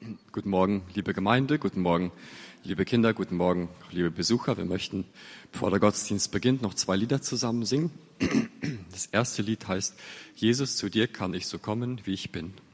Guten Morgen, liebe Gemeinde, guten Morgen, liebe Kinder, guten Morgen, liebe Besucher. Wir möchten, bevor der Gottesdienst beginnt, noch 2 Lieder zusammen singen. Das erste Lied heißt, Jesus, zu dir kann ich so kommen, wie ich bin.